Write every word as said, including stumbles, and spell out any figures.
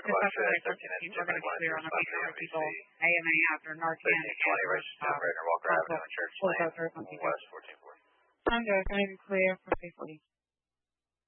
just after that, people are going to clear on a few other people. A M A after Narcan. thirteen twenty, registered Redner Walker Avenue, Church Lane, West fourteen forty. I'm good. Going to clear for three forty.